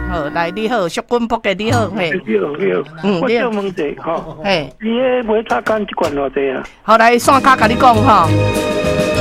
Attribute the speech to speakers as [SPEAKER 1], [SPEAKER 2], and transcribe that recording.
[SPEAKER 1] 好，来你好，淑君仆嘅你好，嘿，
[SPEAKER 2] 你好，我叫问者吼，
[SPEAKER 1] 嘿，
[SPEAKER 2] 你迄买擦干一罐偌济啊？
[SPEAKER 1] 好来线卡甲你讲吼。